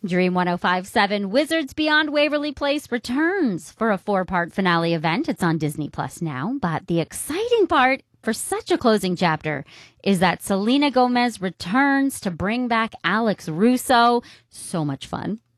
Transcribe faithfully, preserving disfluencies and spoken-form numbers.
Dream one oh five point seven Wizards Beyond Waverly Place returns for a four-part finale event. It's on Disney Plus now. But the exciting part for such a closing chapter is that Selena Gomez returns to bring back Alex Russo. So much fun.